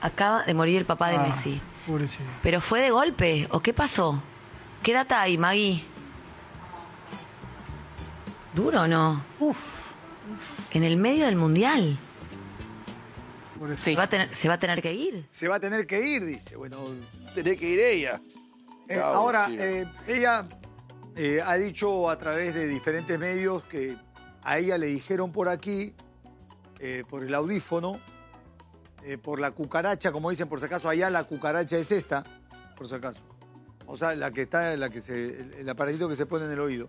acaba de morir el papá de Messi. Pobrecito. ¿Pero fue de golpe o qué pasó? ¿Qué data hay, Maggie? ¿Duro o no? Uf. En el medio del mundial. Pobrecito. Se va a tener que ir. Se va a tener que ir, dice. Bueno, tiene que ir ella. Claro, Ahora, sí. ella ha dicho a través de diferentes medios que a ella le dijeron por aquí, por el audífono, por la cucaracha, como dicen por si acaso, allá la cucaracha es esta, por si acaso. O sea, la que está, el aparatito que se pone en el oído.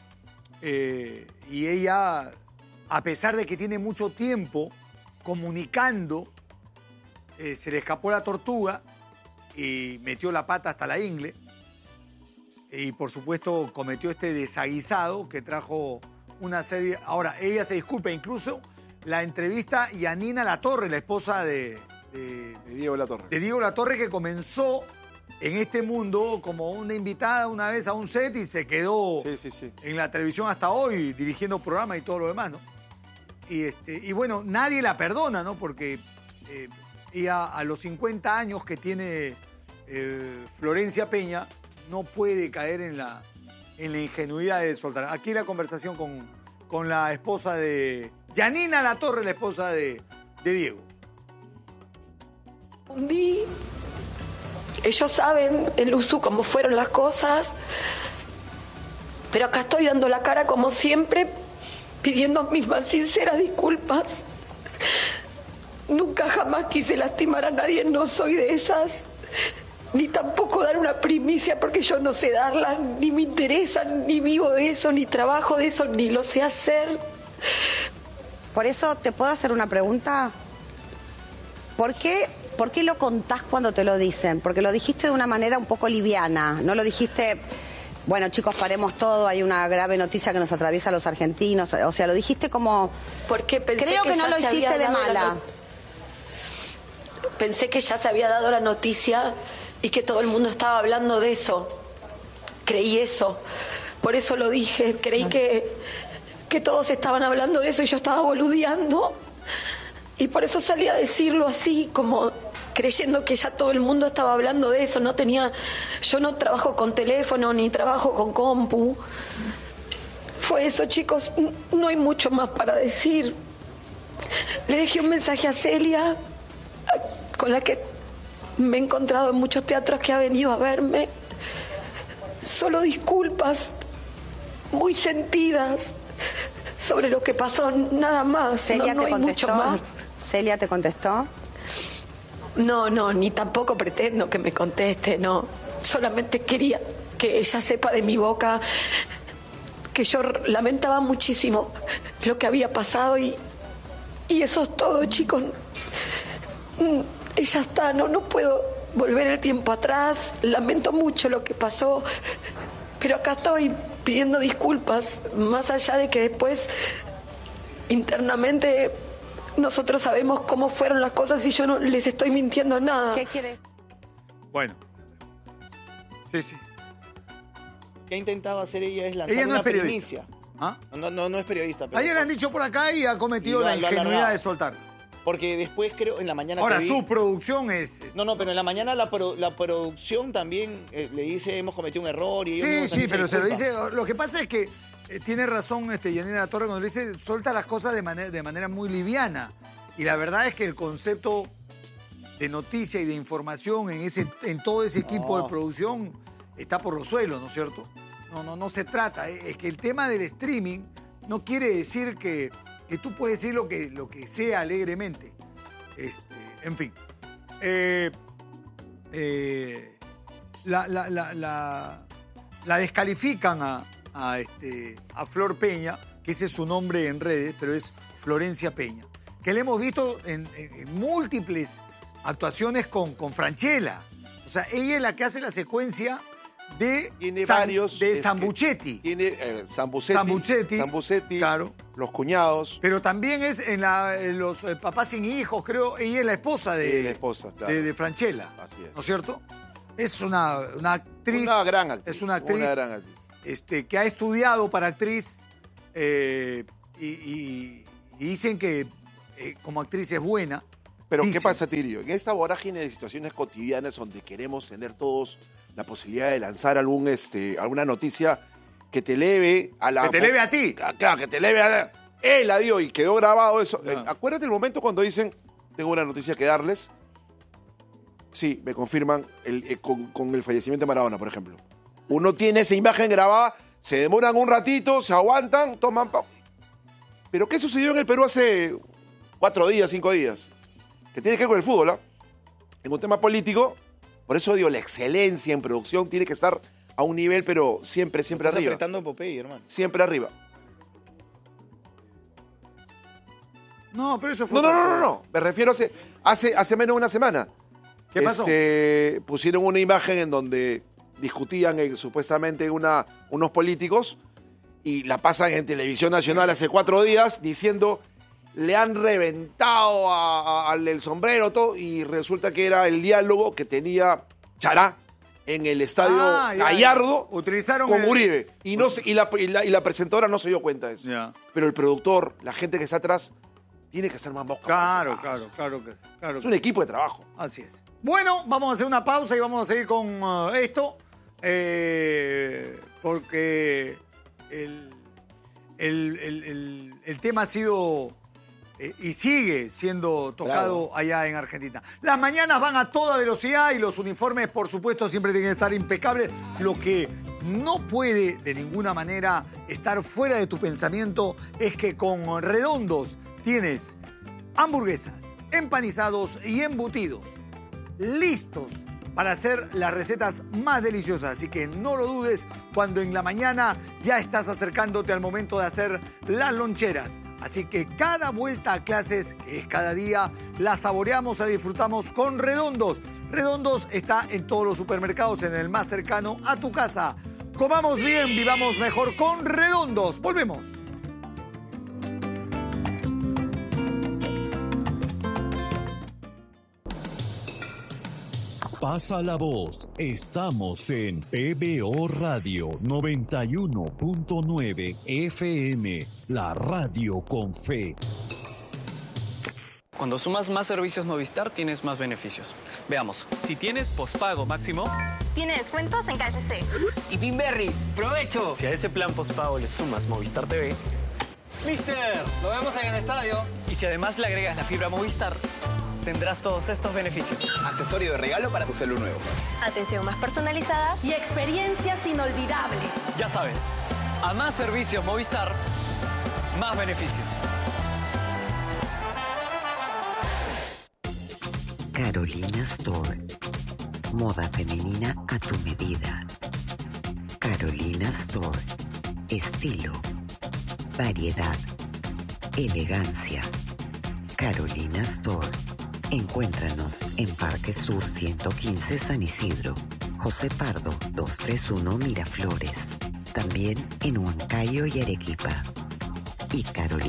Y ella, a pesar de que tiene mucho tiempo comunicando, se le escapó la tortuga y metió la pata hasta la ingle. Y por supuesto cometió este desaguisado que trajo una serie... Ahora, ella se disculpa, incluso la entrevista Yanina Latorre, la esposa de Diego Latorre. de Diego Latorre, que comenzó en este mundo como una invitada una vez a un set y se quedó Sí. en la televisión hasta hoy, dirigiendo programas y todo lo demás, ¿no? Y bueno, nadie la perdona, ¿no? Porque ella a los 50 años que tiene Florencia Peña no puede caer en la ingenuidad de soltar. Aquí la conversación con la esposa de... Yanina Latorre, la esposa de Diego. Hundí. Ellos saben, el uso, cómo fueron las cosas. Pero acá estoy dando la cara como siempre, pidiendo mis más sinceras disculpas. Nunca jamás quise lastimar a nadie, no soy de esas. Ni tampoco dar una primicia porque yo no sé darla, ni me interesa, ni vivo de eso, ni trabajo de eso, ni lo sé hacer. Por eso, ¿te puedo hacer una pregunta? ¿Por qué lo contás cuando te lo dicen? Porque lo dijiste de una manera un poco liviana. No lo dijiste, bueno, chicos, paremos todo, hay una grave noticia que nos atraviesa a los argentinos. O sea, lo dijiste como... Porque pensé Creo que no ya lo se hiciste había de dado mala. Pensé que ya se había dado la noticia y que todo el mundo estaba hablando de eso. Creí eso. Por eso lo dije. Creí que todos estaban hablando de eso y yo estaba boludeando. Y por eso salí a decirlo así, como creyendo que ya todo el mundo estaba hablando de eso. Yo no trabajo con teléfono ni trabajo con compu. Fue eso, chicos. No hay mucho más para decir. Le dejé un mensaje a Celia, con la que me he encontrado en muchos teatros, que ha venido a verme. Solo disculpas muy sentidas sobre lo que pasó, nada más. ¿Celia no te hay contestó? mucho más. ¿Celia te contestó? No, ni tampoco pretendo que me conteste, no. Solamente quería que ella sepa de mi boca que yo lamentaba muchísimo lo que había pasado y eso es todo, chicos. Ya está, no puedo volver el tiempo atrás. Lamento mucho lo que pasó, pero acá estoy pidiendo disculpas, más allá de que después internamente nosotros sabemos cómo fueron las cosas y yo no les estoy mintiendo nada. ¿Qué quieres? Bueno. Sí. ¿Qué intentaba hacer ella? Es lanzar Ella no una es periodista. primicia. ¿Ah? No es periodista. Pero Ayer le han dicho por acá y ha cometido Y lo la ha ingenuidad alargado. de soltar. Porque después creo, en la mañana Ahora, que vi- su producción es... No, pero en la mañana la producción también le dice hemos cometido un error y ellos mismos Sí, también pero se lo disculpan. dice... Lo que pasa es que tiene razón Yanina Latorre cuando le dice suelta las cosas de manera muy liviana. Y la verdad es que el concepto de noticia y de información en todo ese equipo de producción está por los suelos, ¿no es cierto? No se trata. Es que el tema del streaming no quiere decir que tú puedes decir lo que sea alegremente. En fin. La descalifican a Flor Peña, que ese es su nombre en redes, pero es Florencia Peña, que le hemos visto en múltiples actuaciones con Francella. O sea, ella es la que hace la secuencia de Sambucetti. Tiene Sambucetti, claro. Los cuñados. Pero también es en los Papás sin hijos, creo. Ella es la esposa la esposa, claro. de Francella. Así es. ¿No es cierto? Es una actriz. Una gran actriz. Es una actriz, gran actriz. Que ha estudiado para actriz y dicen que como actriz es buena. Pero Dice. ¿qué pasa, Tirio? En esta vorágine de situaciones cotidianas donde queremos tener todos la posibilidad de lanzar alguna noticia que te eleve a la... Que te eleve a ti. Claro, que te eleve a... Él la dio y quedó grabado eso. Acuérdate el momento cuando dicen, tengo una noticia que darles. Sí, me confirman con el fallecimiento de Maradona, por ejemplo. Uno tiene esa imagen grabada, se demoran un ratito, se aguantan, toman... Pero ¿qué sucedió en el Perú hace 4 días, 5 días? Que tiene que ver con el fútbol, ¿ah? En un tema político, por eso digo, la excelencia en producción tiene que estar a un nivel, pero siempre Estás arriba. apretando Popeye, hermano. Siempre arriba. No, pero eso fue... No. Me refiero hace menos de una semana. ¿Qué pasó? Pusieron una imagen en donde discutían supuestamente unos políticos y la pasan en televisión nacional hace 4 días diciendo le han reventado al del sombrero todo y resulta que era el diálogo que tenía Chará en el estadio Gallardo Utilizaron con Uribe y la presentadora no se dio cuenta de eso. Ya. Pero el productor, la gente que está atrás tiene que ser más mosca. Claro que sí. Es un equipo de trabajo. Así es. Bueno, vamos a hacer una pausa y vamos a seguir con esto. Porque el tema ha sido y sigue siendo tocado allá en Argentina. Las mañanas van a toda velocidad y los uniformes, por supuesto, siempre tienen que estar impecables. Lo que no puede de ninguna manera estar fuera de tu pensamiento es que con Redondos tienes hamburguesas, empanizados y embutidos listos para hacer las recetas más deliciosas. Así que no lo dudes cuando en la mañana ya estás acercándote al momento de hacer las loncheras. Así que cada vuelta a clases, que es cada día, la saboreamos, la disfrutamos con Redondos. Redondos está en todos los supermercados, en el más cercano a tu casa. Comamos bien, vivamos mejor con Redondos. Volvemos. Pasa la voz, estamos en PBO Radio 91.9 FM, la radio con fe. Cuando sumas más servicios Movistar, tienes más beneficios. Veamos, si tienes pospago máximo... Tiene descuentos en KFC. Y Pinberry, ¡provecho! Si a ese plan pospago le sumas Movistar TV... ¡Mister! ¡Nos vemos en el estadio! Y si además le agregas la fibra Movistar... tendrás todos estos beneficios. Accesorio de regalo para tu celu nuevo. Atención más personalizada y experiencias inolvidables. Ya sabes, a más servicios Movistar, más beneficios. Carolina Store. Moda femenina a tu medida. Carolina Store. Estilo. Variedad. Elegancia. Carolina Store. Encuéntranos en Parque Sur 115 San Isidro, José Pardo 231 Miraflores, también en Huancayo y Arequipa, y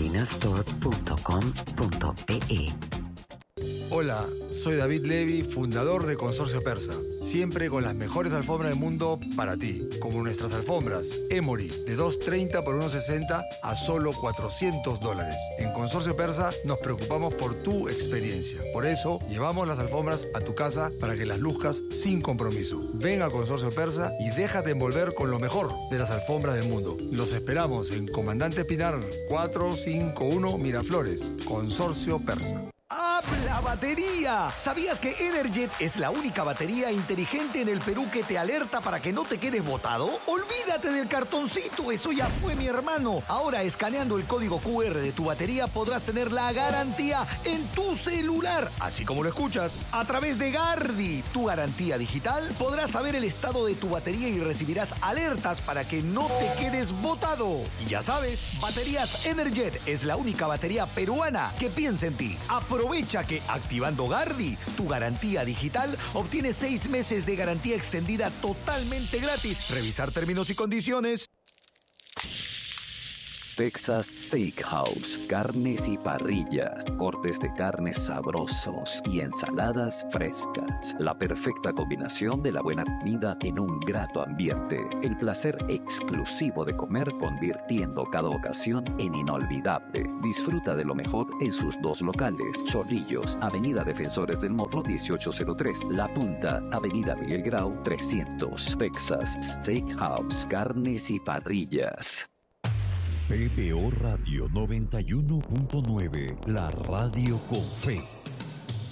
carolinastore.com.pe. Hola, soy David Levy, fundador de Consorcio Persa. Siempre con las mejores alfombras del mundo para ti. Como nuestras alfombras Emory de $230 por $160 a solo $400. En Consorcio Persa nos preocupamos por tu experiencia. Por eso llevamos las alfombras a tu casa para que las luzcas sin compromiso. Ven a Consorcio Persa y déjate envolver con lo mejor de las alfombras del mundo. Los esperamos en Comandante Pinar 451 Miraflores. Consorcio Persa. ¡Habla batería! ¿Sabías que Energet es la única batería inteligente en el Perú que te alerta para que no te quedes botado? Olvídate del cartoncito, eso ya fue, mi hermano. Ahora, escaneando el código QR de tu batería podrás tener la garantía en tu celular, así como lo escuchas. A través de Gardi, tu garantía digital, podrás saber el estado de tu batería y recibirás alertas para que no te quedes botado. Y ya sabes, Baterías Energet es la única batería peruana que piensa en ti. Aprovecha que activando Gardi, tu garantía digital, obtienes 6 meses de garantía extendida totalmente gratis. Revisar términos y condiciones. Texas Steakhouse, carnes y parrillas, cortes de carnes sabrosos y ensaladas frescas. La perfecta combinación de la buena comida en un grato ambiente. El placer exclusivo de comer, convirtiendo cada ocasión en inolvidable. Disfruta de lo mejor en sus 2 locales: Chorrillos, Avenida Defensores del Morro 1803, La Punta, Avenida Miguel Grau 300. Texas Steakhouse, carnes y parrillas. PBO Radio 91.9, la radio con fe.